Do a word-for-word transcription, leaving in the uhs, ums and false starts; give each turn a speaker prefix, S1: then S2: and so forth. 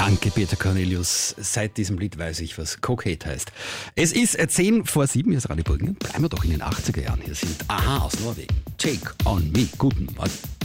S1: Danke, Peter Cornelius. Seit diesem Lied weiß ich, was Cocaine heißt. Es ist zehn vor sieben, hier ist Radio Brücken. Bleiben wir doch in den achtziger Jahren. Hier sind Aha aus Norwegen. Take on me. Guten Morgen.